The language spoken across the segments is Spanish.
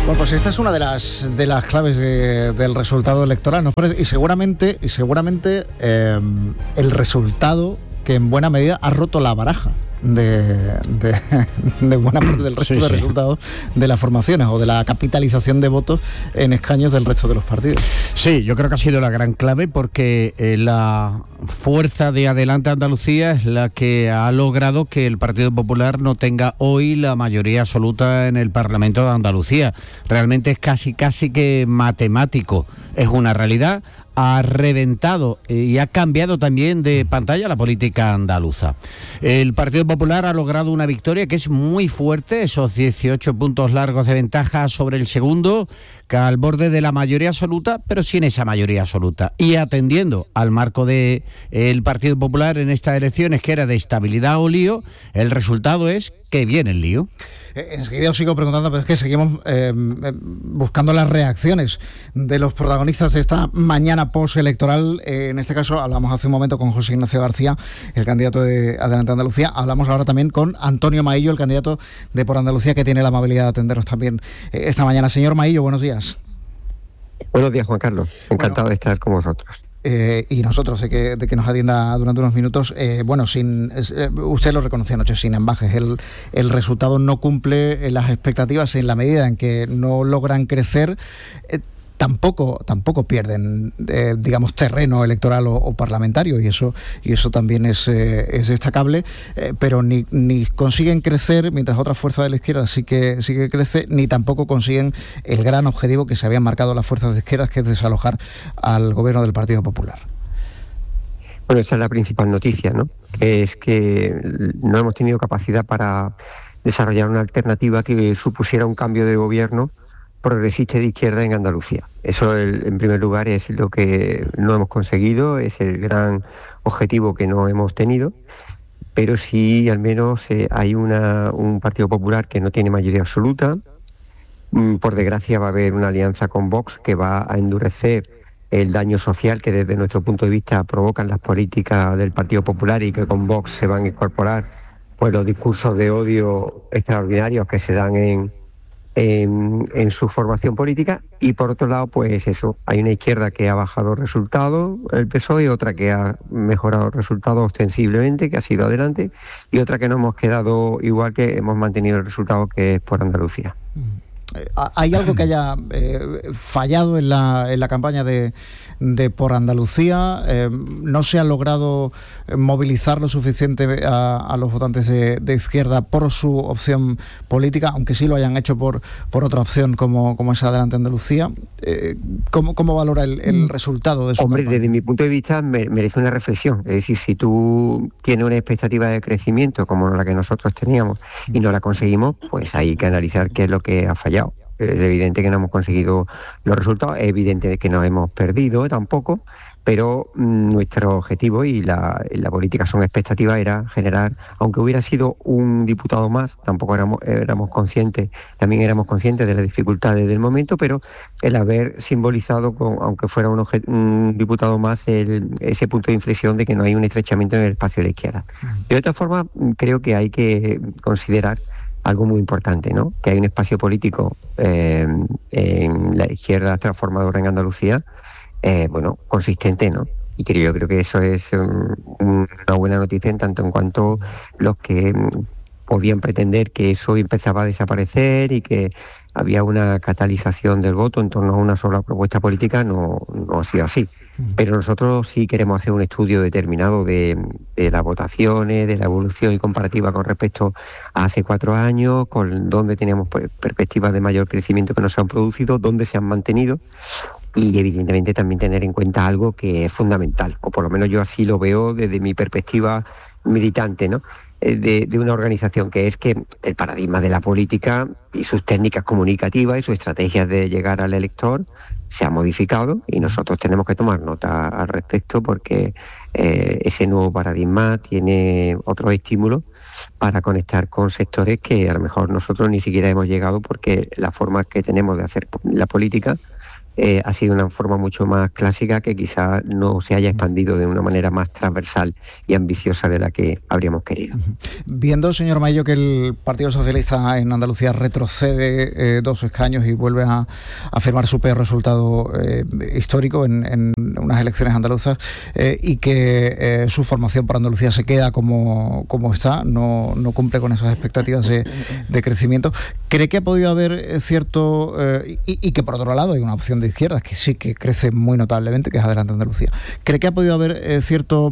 Bueno, pues esta es una de las claves del resultado electoral, ¿no? Y seguramente el resultado que en buena medida ha roto la baraja de buena parte del resto de resultados de las formaciones o de la capitalización de votos en escaños del resto de los partidos. Sí, yo creo que ha sido la gran clave porque la fuerza de Adelante Andalucía es la que ha logrado que el Partido Popular no tenga hoy la mayoría absoluta en el Parlamento de Andalucía. Realmente es casi que matemático, es una realidad. Ha reventado y ha cambiado también de pantalla la política andaluza. El Partido Popular ha logrado una victoria que es muy fuerte, esos 18 puntos largos de ventaja sobre el segundo, que al borde de la mayoría absoluta, pero sin esa mayoría absoluta. Y atendiendo al marco de el Partido Popular en estas elecciones, que era de estabilidad o lío, el resultado es que viene el lío. Enseguida os sigo preguntando, pero es que seguimos buscando las reacciones de los protagonistas de esta mañana postelectoral. En este caso hablamos hace un momento con José Ignacio García, el candidato de Adelante Andalucía. Hablamos ahora también con Antonio Maillo, el candidato de Por Andalucía, que tiene la amabilidad de atendernos también esta mañana. Señor Maillo, buenos días. Buenos días, Juan Carlos. Encantado de estar con vosotros. Y nosotros de que nos atienda durante unos minutos. Usted lo reconoció anoche sin ambajes. El resultado no cumple las expectativas en la medida en que no logran crecer. Tampoco pierden, terreno electoral o parlamentario, y eso también es destacable, pero ni consiguen crecer, mientras otra fuerza de la izquierda sí que crece, ni tampoco consiguen el gran objetivo que se habían marcado las fuerzas de izquierdas, que es desalojar al gobierno del Partido Popular. Bueno, esa es la principal noticia, ¿no? Que es que no hemos tenido capacidad para desarrollar una alternativa que supusiera un cambio de gobierno progresista de izquierda en Andalucía. Eso, en primer lugar, es lo que no hemos conseguido, es el gran objetivo que no hemos tenido, pero sí al menos hay un Partido Popular que no tiene mayoría absoluta. Por desgracia va a haber una alianza con Vox que va a endurecer el daño social que desde nuestro punto de vista provocan las políticas del Partido Popular, y que con Vox se van a incorporar pues los discursos de odio extraordinarios que se dan en su formación política. Y por otro lado, pues eso, hay una izquierda que ha bajado resultados, el PSOE, y otra que ha mejorado resultados ostensiblemente, que ha sido Adelante, y otra que no hemos quedado igual, que hemos mantenido el resultado, que es Por Andalucía. ¿Hay algo que haya fallado en la campaña de Por Andalucía? ¿No se ha logrado movilizar lo suficiente a los votantes de izquierda por su opción política, aunque sí lo hayan hecho por otra opción como es Adelante Andalucía? ¿Cómo valora el resultado de su campaña? Desde mi punto de vista merece una reflexión. Es decir, si tú tienes una expectativa de crecimiento como la que nosotros teníamos y no la conseguimos, pues hay que analizar qué es lo que ha fallado. Es evidente que no hemos conseguido los resultados, es evidente que nos hemos perdido tampoco, pero nuestro objetivo y la política son expectativas, era generar, aunque hubiera sido un diputado más, tampoco éramos conscientes de las dificultades del momento, pero el haber simbolizado, aunque fuera un diputado más, ese punto de inflexión de que no hay un estrechamiento en el espacio de la izquierda. De otra forma, creo que hay que considerar algo muy importante, ¿no? Que hay un espacio político en la izquierda transformadora en Andalucía, consistente, ¿no? Y yo creo que eso es una buena noticia, en tanto en cuanto los que podían pretender que eso empezaba a desaparecer y que había una catalización del voto en torno a una sola propuesta política, no ha sido así. Pero nosotros sí queremos hacer un estudio determinado de las votaciones, de la evolución y comparativa con respecto a hace 4 años, con dónde teníamos perspectivas de mayor crecimiento que no se han producido, dónde se han mantenido, y evidentemente también tener en cuenta algo que es fundamental, o por lo menos yo así lo veo desde mi perspectiva militante, ¿no? De una organización, que es que el paradigma de la política y sus técnicas comunicativas y sus estrategias de llegar al elector se ha modificado, y nosotros tenemos que tomar nota al respecto, porque ese nuevo paradigma tiene otros estímulos para conectar con sectores que a lo mejor nosotros ni siquiera hemos llegado, porque la forma que tenemos de hacer la política ha sido una forma mucho más clásica que quizá no se haya expandido de una manera más transversal y ambiciosa de la que habríamos querido. Viendo, señor Maillo, que el Partido Socialista en Andalucía retrocede 2 escaños y vuelve a firmar su peor resultado histórico en unas elecciones andaluzas, y que su formación por Andalucía se queda como está, no cumple con esas expectativas de crecimiento, ¿cree que ha podido haber cierto, y que por otro lado hay una opción de izquierdas que sí que crece muy notablemente, que es Adelante Andalucía, ¿cree que ha podido haber cierto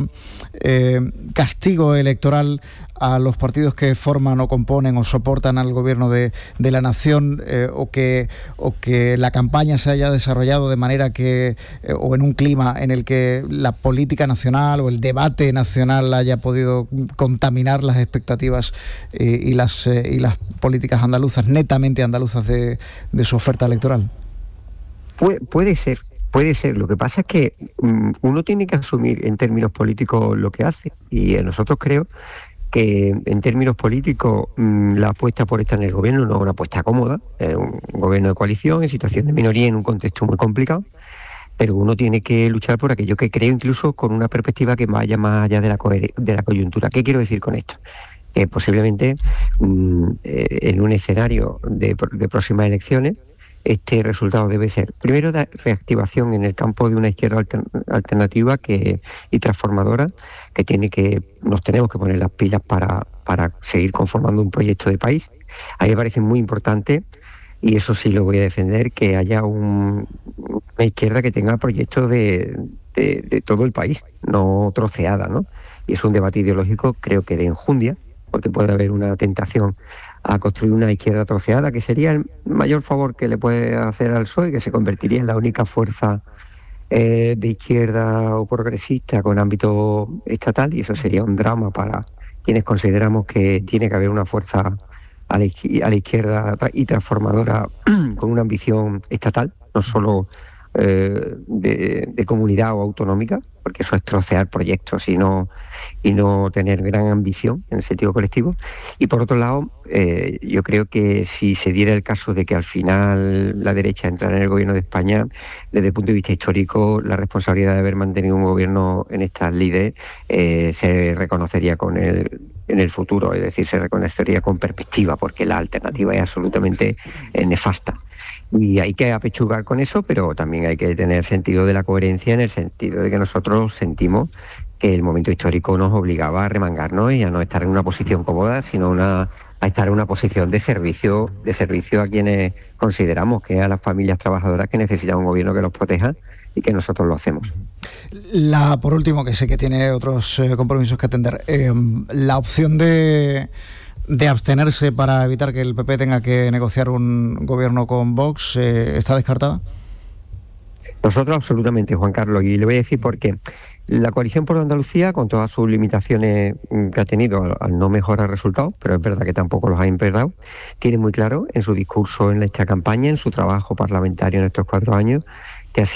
castigo electoral a los partidos que forman o componen o soportan al gobierno de la nación, o que la campaña se haya desarrollado de manera que, o en un clima en el que la política nacional o el debate nacional haya podido contaminar las expectativas y las políticas andaluzas, netamente andaluzas, de su oferta electoral? Puede ser. Lo que pasa es que uno tiene que asumir en términos políticos lo que hace, y nosotros creo que en términos políticos la apuesta por estar en el gobierno no es una apuesta cómoda, es un gobierno de coalición en situación de minoría en un contexto muy complicado, pero uno tiene que luchar por aquello que creo, incluso con una perspectiva que vaya más allá de la coyuntura. ¿Qué quiero decir con esto? Posiblemente en un escenario de próximas elecciones, este resultado debe ser, primero, la reactivación en el campo de una izquierda alternativa y transformadora, nos tenemos que poner las pilas para seguir conformando un proyecto de país. A mí me parece muy importante, y eso sí lo voy a defender, que haya una izquierda que tenga proyectos de todo el país, no troceada, ¿no? Y es un debate ideológico, creo que de enjundia, porque puede haber una tentación a construir una izquierda troceada, que sería el mayor favor que le puede hacer al PSOE, que se convertiría en la única fuerza de izquierda o progresista con ámbito estatal, y eso sería un drama para quienes consideramos que tiene que haber una fuerza a la izquierda y transformadora con una ambición estatal, no solo de comunidad o autonómica, porque eso es trocear proyectos y no tener gran ambición en el sentido colectivo. Y por otro lado, yo creo que si se diera el caso de que al final la derecha entrara en el gobierno de España, desde el punto de vista histórico, la responsabilidad de haber mantenido un gobierno en estas lides se reconocería en el futuro, es decir, se reconocería con perspectiva, porque la alternativa es absolutamente nefasta. Y hay que apechugar con eso, pero también hay que tener sentido de la coherencia, en el sentido de que nosotros sentimos que el momento histórico nos obligaba a remangarnos y a no estar en una posición cómoda, sino a estar en una posición de servicio a quienes consideramos que a las familias trabajadoras que necesitan un gobierno que los proteja, y que nosotros lo hacemos. Por último, que sé que tiene otros compromisos que atender, la opción de abstenerse para evitar que el PP tenga que negociar un gobierno con Vox, ¿está descartada? Nosotros absolutamente, Juan Carlos, y le voy a decir por qué. La coalición por Andalucía, con todas sus limitaciones que ha tenido al no mejorar resultados, pero es verdad que tampoco los ha empeorado, tiene muy claro en su discurso en esta campaña, en su trabajo parlamentario en estos 4 años, que ha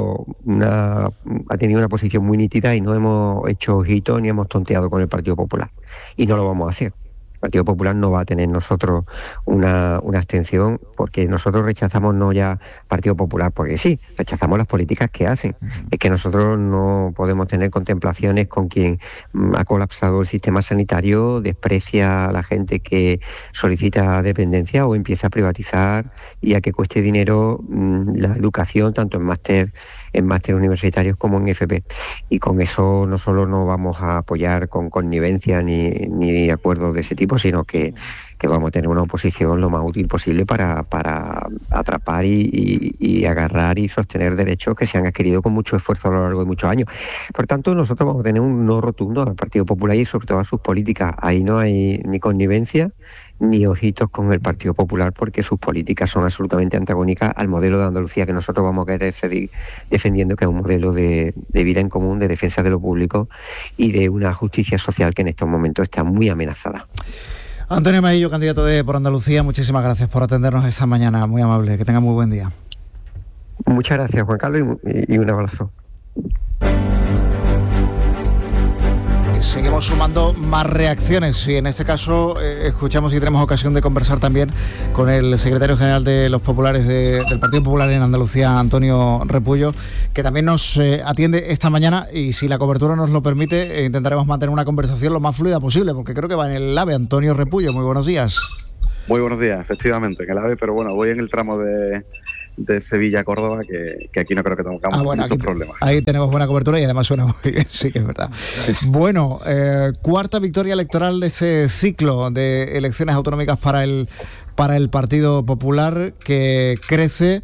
tenido una posición muy nítida, y no hemos hecho ojitos ni hemos tonteado con el Partido Popular. Y no lo vamos a hacer. El Partido Popular no va a tener nosotros una abstención, porque nosotros rechazamos no ya Partido Popular porque sí, rechazamos las políticas que hacen. Es que nosotros no podemos tener contemplaciones con quien ha colapsado el sistema sanitario, desprecia a la gente que solicita dependencia o empieza a privatizar y a que cueste dinero la educación, tanto en máster universitarios como en FP. Y con eso no solo no vamos a apoyar con connivencia ni acuerdos de ese tipo, sino que vamos a tener una oposición lo más útil posible para atrapar y agarrar y sostener derechos que se han adquirido con mucho esfuerzo a lo largo de muchos años. Por tanto, nosotros vamos a tener un no rotundo al Partido Popular y sobre todo a sus políticas. Ahí no hay ni connivencia ni ojitos con el Partido Popular, porque sus políticas son absolutamente antagónicas al modelo de Andalucía que nosotros vamos a querer seguir defendiendo, que es un modelo de vida en común, de defensa de lo público y de una justicia social que en estos momentos está muy amenazada. Antonio Maillo, candidato de Por Andalucía, muchísimas gracias por atendernos esta mañana, muy amable, que tenga muy buen día. Muchas gracias, Juan Carlos, y un abrazo. seguimos sumando más reacciones y en este caso escuchamos y tenemos ocasión de conversar también con el secretario general de los populares del Partido Popular en Andalucía, Antonio Repullo, que también nos atiende esta mañana, y si la cobertura nos lo permite intentaremos mantener una conversación lo más fluida posible, porque creo que va en el AVE. Antonio Repullo, muy buenos días. Muy buenos días, efectivamente, en el AVE, pero bueno, voy en el tramo de Sevilla a Córdoba, que aquí no creo que tengamos muchos problemas. Ahí tenemos buena cobertura y además suena muy bien, sí que es verdad. Sí. Bueno, cuarta victoria electoral de ese ciclo de elecciones autonómicas para el Partido Popular, que crece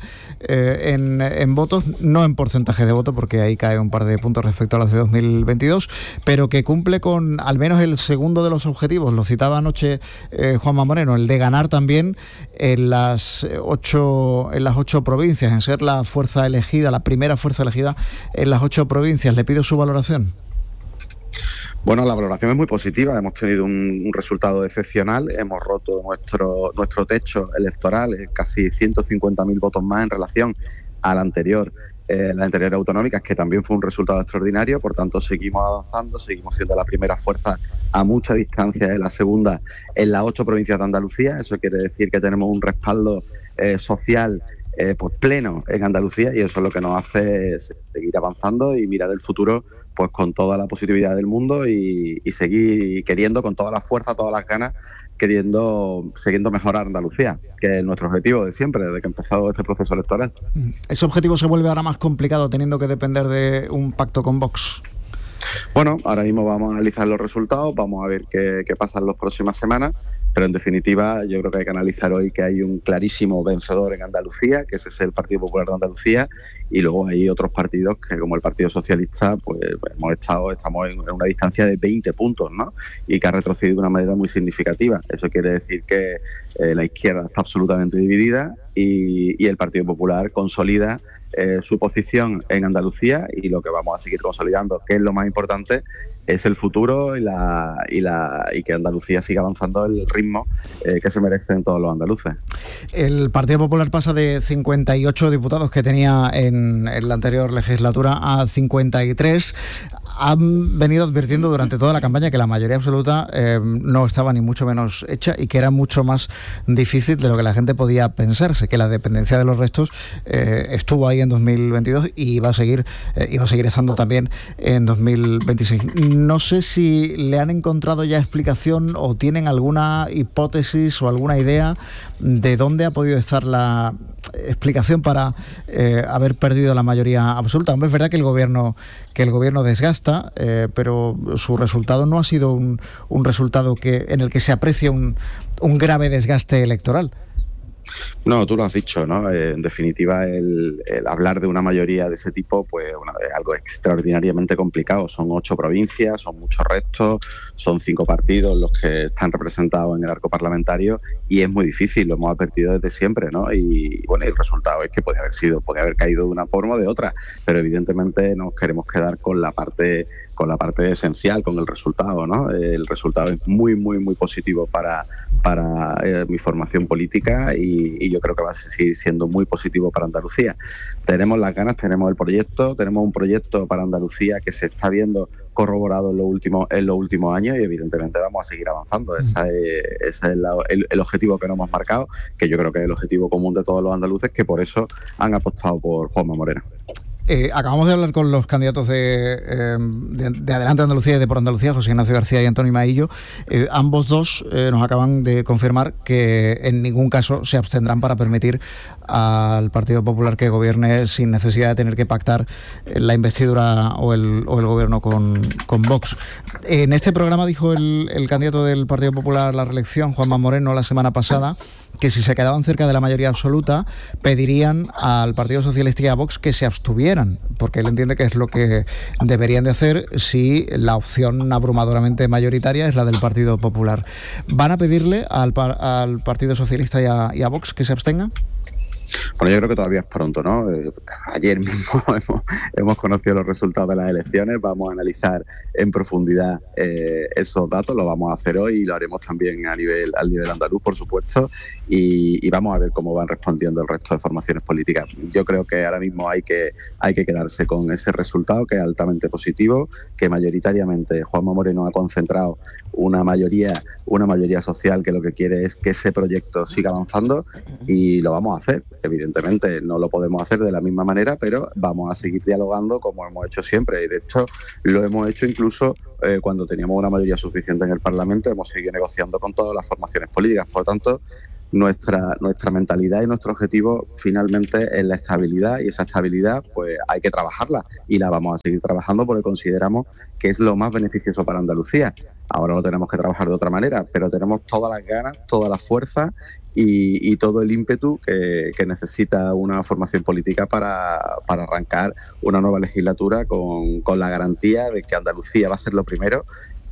en votos, no en porcentaje de voto, porque ahí cae un par de puntos respecto a las de 2022, pero que cumple con al menos el segundo de los objetivos. Lo citaba anoche Juanma Moreno, el de ganar también en las 8 provincias, en ser la fuerza elegida, la primera fuerza elegida en las 8 provincias. Le pido su valoración. Bueno, la valoración es muy positiva. Hemos tenido un resultado excepcional. Hemos roto nuestro techo electoral, casi 150.000 votos más en relación a las anteriores autonómicas, que también fue un resultado extraordinario. Por tanto, seguimos avanzando, seguimos siendo la primera fuerza a mucha distancia de la segunda en las 8 provincias de Andalucía. Eso quiere decir que tenemos un respaldo social pues pleno en Andalucía, y eso es lo que nos hace seguir avanzando y mirar el futuro pues con toda la positividad del mundo y seguir queriendo con toda la fuerza, todas las ganas, siguiendo mejorar Andalucía, que es nuestro objetivo de siempre, desde que ha empezado este proceso electoral. ¿Ese objetivo se vuelve ahora más complicado teniendo que depender de un pacto con Vox? Bueno, ahora mismo vamos a analizar los resultados, vamos a ver qué pasa en las próximas semanas, pero en definitiva yo creo que hay que analizar hoy que hay un clarísimo vencedor en Andalucía, que ese es el Partido Popular de Andalucía, y luego hay otros partidos que, como el Partido Socialista, pues estamos en una distancia de 20 puntos, ¿no? Y que ha retrocedido de una manera muy significativa. Eso quiere decir que la izquierda está absolutamente dividida y el Partido Popular consolida su posición en Andalucía, y lo que vamos a seguir consolidando, que es lo más importante, es el futuro y que Andalucía siga avanzando el ritmo que se merecen todos los andaluces. El Partido Popular pasa de 58 diputados que tenía en la anterior legislatura a 53. Han venido advirtiendo durante toda la campaña que la mayoría absoluta no estaba ni mucho menos hecha y que era mucho más difícil de lo que la gente podía pensarse, que la dependencia de los restos estuvo ahí en 2022 y iba a seguir estando también en 2026. No sé si le han encontrado ya explicación o tienen alguna hipótesis o alguna idea de dónde ha podido estar la explicación para haber perdido la mayoría absoluta. Hombre, es verdad que el gobierno desgasta, pero su resultado no ha sido un resultado en el que se aprecie un grave desgaste electoral. No, tú lo has dicho, ¿no? En definitiva, el hablar de una mayoría de ese tipo, pues es algo extraordinariamente complicado. Son 8 provincias, son muchos restos, son 5 partidos los que están representados en el arco parlamentario, y es muy difícil, lo hemos advertido desde siempre, ¿no? Y bueno, el resultado es que podía haber caído de una forma o de otra, pero evidentemente nos queremos quedar con la parte esencial, con el resultado, ¿no? El resultado es muy, muy, muy positivo para mi formación política, y yo creo que va a seguir siendo muy positivo para Andalucía. Tenemos las ganas, tenemos el proyecto, tenemos un proyecto para Andalucía que se está viendo corroborado en los últimos años, y evidentemente vamos a seguir avanzando. Ese es el objetivo que nos hemos marcado, que yo creo que es el objetivo común de todos los andaluces, que por eso han apostado por Juanma Moreno. Acabamos de hablar con los candidatos de Adelante Andalucía y de Por Andalucía, José Ignacio García y Antonio Maillo. Ambos dos nos acaban de confirmar que en ningún caso se abstendrán para permitir al Partido Popular que gobierne sin necesidad de tener que pactar la investidura o el gobierno con Vox. En este programa dijo el candidato del Partido Popular a la reelección, Juanma Moreno, la semana pasada, que si se quedaban cerca de la mayoría absoluta pedirían al Partido Socialista y a Vox que se abstuvieran, porque él entiende que es lo que deberían de hacer si la opción abrumadoramente mayoritaria es la del Partido Popular. ¿Van a pedirle al Partido Socialista y a Vox que se abstengan? Bueno, yo creo que todavía es pronto, ¿no? Ayer mismo hemos conocido los resultados de las elecciones, vamos a analizar en profundidad esos datos, lo vamos a hacer hoy y lo haremos también al nivel andaluz, por supuesto, y vamos a ver cómo van respondiendo el resto de formaciones políticas. Yo creo que ahora mismo hay que quedarse con ese resultado, que es altamente positivo, que mayoritariamente Juanma Moreno ha concentrado una mayoría social que lo que quiere es que ese proyecto siga avanzando, y lo vamos a hacer. Evidentemente no lo podemos hacer de la misma manera, pero vamos a seguir dialogando como hemos hecho siempre, y de hecho lo hemos hecho incluso cuando teníamos una mayoría suficiente en el Parlamento, hemos seguido negociando con todas las formaciones políticas. Por lo tanto, nuestra mentalidad y nuestro objetivo finalmente es la estabilidad, y esa estabilidad pues hay que trabajarla, y la vamos a seguir trabajando porque consideramos que es lo más beneficioso para Andalucía. Ahora lo tenemos que trabajar de otra manera, pero tenemos todas las ganas, toda la fuerza y todo el ímpetu que necesita una formación política para arrancar una nueva legislatura con la garantía de que Andalucía va a ser lo primero.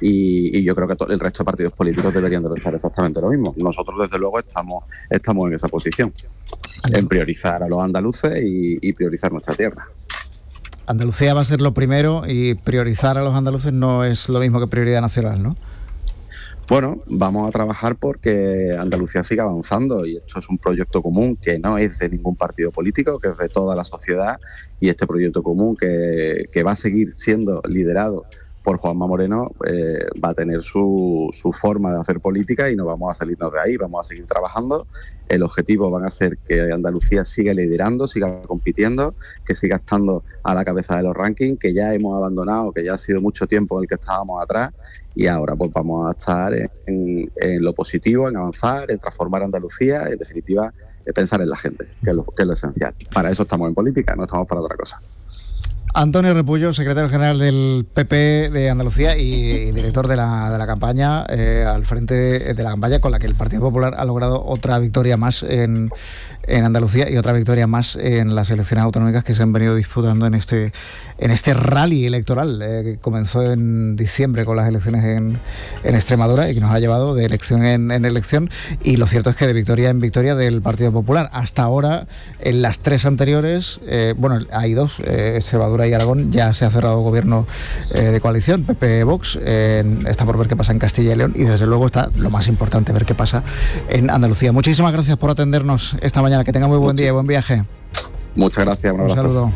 Y yo creo que el resto de partidos políticos deberían de pensar exactamente lo mismo. Nosotros, desde luego, estamos en esa posición, en priorizar a los andaluces y priorizar nuestra tierra. Andalucía va a ser lo primero, y priorizar a los andaluces no es lo mismo que prioridad nacional, ¿no? Bueno, vamos a trabajar porque Andalucía siga avanzando, y esto es un proyecto común que no es de ningún partido político, que es de toda la sociedad, y este proyecto común que va a seguir siendo liderado por Juanma Moreno va a tener su forma de hacer política, y no vamos a salirnos de ahí, vamos a seguir trabajando. El objetivo van a ser que Andalucía siga liderando, siga compitiendo, que siga estando a la cabeza de los rankings, que ya hemos abandonado, que ya ha sido mucho tiempo en el que estábamos atrás, y ahora pues vamos a estar en lo positivo, en avanzar, en transformar Andalucía, en definitiva pensar en la gente, que es lo esencial. Para eso estamos en política, no estamos para otra cosa. Antonio Repullo, secretario general del PP de Andalucía y director de la campaña, al frente de la campaña con la que el Partido Popular ha logrado otra victoria más en Andalucía y otra victoria más en las elecciones autonómicas que se han venido disputando en este rally electoral que comenzó en diciembre con las elecciones en Extremadura y que nos ha llevado de elección en elección, y lo cierto es que de victoria en victoria del Partido Popular. Hasta ahora, en las tres anteriores, hay dos, Extremadura y Aragón, ya se ha cerrado gobierno de coalición, PP-Vox, está por ver qué pasa en Castilla y León, y desde luego está lo más importante, ver qué pasa en Andalucía. Muchísimas gracias por atendernos esta mañana, que tenga muy buen día y buen viaje. Muchas gracias, un saludo.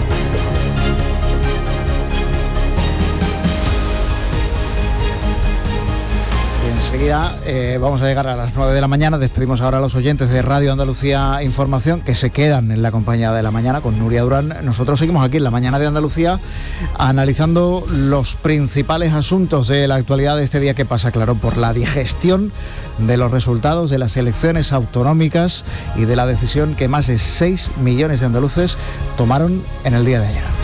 Enseguida vamos a llegar a las 9 de la mañana. Despedimos ahora a los oyentes de Radio Andalucía Información, que se quedan en la compañía de la mañana con Nuria Durán. Nosotros seguimos aquí en la mañana de Andalucía analizando los principales asuntos de la actualidad de este día que pasa, claro, por la digestión de los resultados de las elecciones autonómicas y de la decisión que más de 6 millones de andaluces tomaron en el día de ayer.